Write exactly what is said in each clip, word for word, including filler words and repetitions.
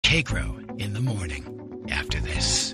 K-Grow in the morning after this.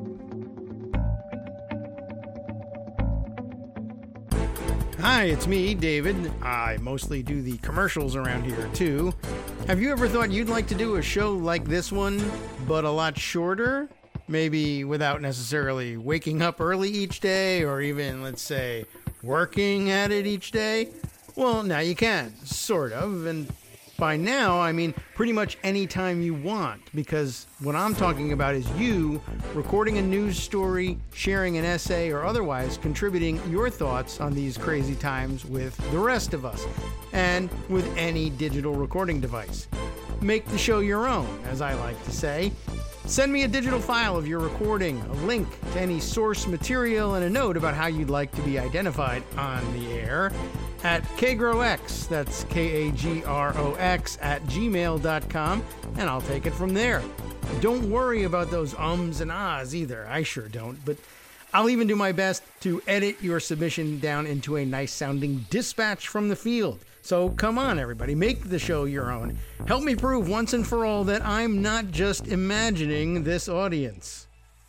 Hi, it's me, David. I mostly do the commercials around here, too. Have you ever thought you'd like to do a show like this one, but a lot shorter? Maybe without necessarily waking up early each day, or even, let's say, working at it each day? Well, now you can, sort of, and by now, I mean pretty much any time you want, because what I'm talking about is you recording a news story, sharing an essay, or otherwise contributing your thoughts on these crazy times with the rest of us, and with any digital recording device. Make the show your own, as I like to say. Send me a digital file of your recording, a link to any source material, and a note about how you'd like to be identified on the air at KagroX, that's K A G R O X, at gmail dot com, and I'll take it from there. Don't worry about those ums and ahs either. I sure don't, but I'll even do my best to edit your submission down into a nice-sounding dispatch from the field. So come on, everybody, make the show your own. Help me prove once and for all that I'm not just imagining this audience.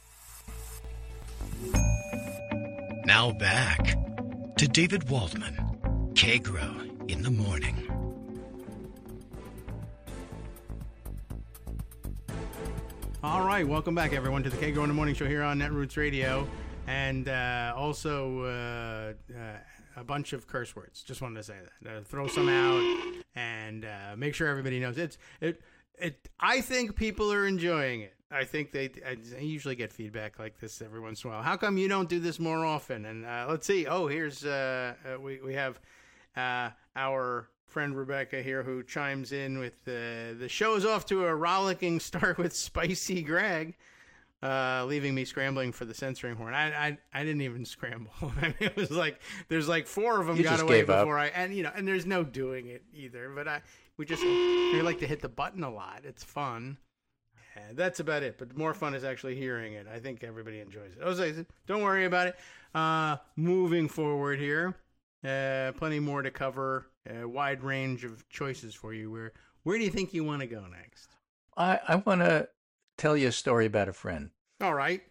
Now back to David Waldman, K-Grow in the morning. All right, welcome back, everyone, to the K-Grow in the Morning Show here on Netroots Radio, and uh, also uh, uh, a bunch of curse words. Just wanted to say that. Uh, throw some out and uh, make sure everybody knows it's it. It. I think people are enjoying it. I think they. I, I usually get feedback like this every once in a while. How come you don't do this more often? And uh, let's see. Oh, here's uh, uh, we we have uh, our friend Rebecca here who chimes in with uh, the show's off to a rollicking start with Spicy Greg. Uh, leaving me scrambling for the censoring horn. I I, I didn't even scramble. I mean, it was like there's like four of them you got away before up. I and you know and there's no doing it either. But I we just we like to hit the button a lot. It's fun. And that's about it. But more fun is actually hearing it. I think everybody enjoys it. Jose, don't worry about it. Uh, moving forward here, uh, plenty more to cover. A wide range of choices for you. Where where do you think you want to go next? I I want to tell you a story about a friend. All right.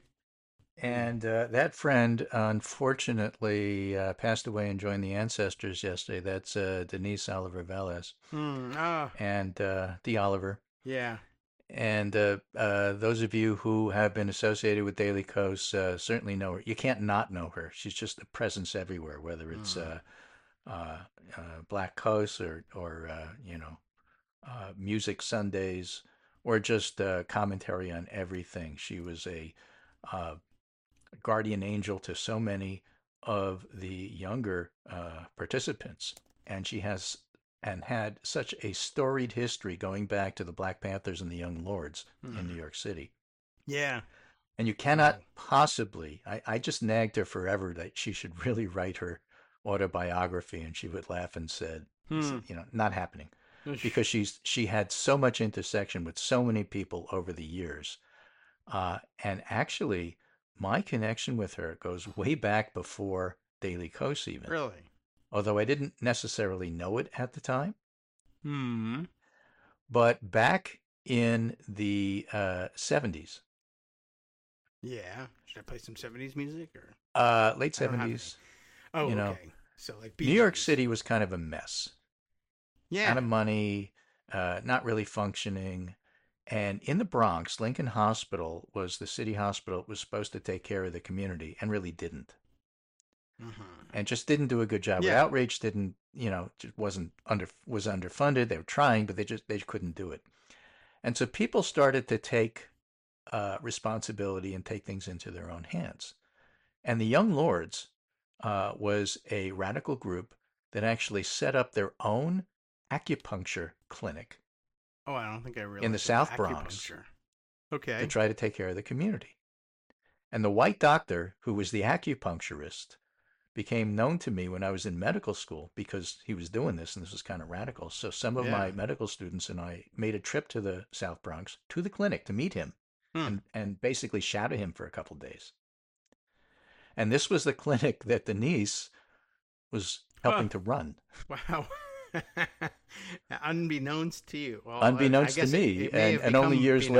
And uh, that friend, unfortunately, uh, passed away and joined the ancestors yesterday. That's uh, Denise Oliver Velez. Hmm. Ah. And uh, the Oliver. Yeah. And uh, uh, those of you who have been associated with Daily Kos uh, certainly know her. You can't not know her. She's just a presence everywhere, whether it's mm. uh, uh, uh, Black Kos or, or uh, you know, uh, Music Sundays, or just uh, commentary on everything. She was a uh, guardian angel to so many of the younger uh, participants, and she has and had such a storied history going back to the Black Panthers and the Young Lords mm. in New York City. Yeah. And you cannot possibly, I, I just nagged her forever that she should really write her autobiography, and she would laugh and said, hmm. you know, not happening. Because she's she had so much intersection with so many people over the years. Uh, and actually, my connection with her goes way back before Daily Kos even. Really? Although I didn't necessarily know it at the time. Hmm. But back in the uh, seventies. Yeah. Should I play some seventies music? or uh, Late seventies. Oh, you know, okay. So like New York City was kind of a mess. Yeah. Out of money, uh, not really functioning. And in the Bronx, Lincoln Hospital was the city hospital. It was supposed to take care of the community and really didn't. Mm-hmm. And just didn't do a good job. Yeah. Outreach didn't, you know, just wasn't under, was underfunded. They were trying, but they just, they couldn't do it. And so people started to take uh, responsibility and take things into their own hands. And the Young Lords uh, was a radical group that actually set up their own acupuncture clinic. Oh, I don't think I realized. In the South Bronx. Okay. To try to take care of the community. And the white doctor, who was the acupuncturist, became known to me when I was in medical school because he was doing this, and this was kind of radical. So some of yeah. my medical students and I made a trip to the South Bronx, to the clinic, to meet him hmm. and, and basically shadow him for a couple of days. And this was the clinic that Denise was helping huh. to run. Wow. Unbeknownst to you. Well, Unbeknownst to me. It, it and, and only years later.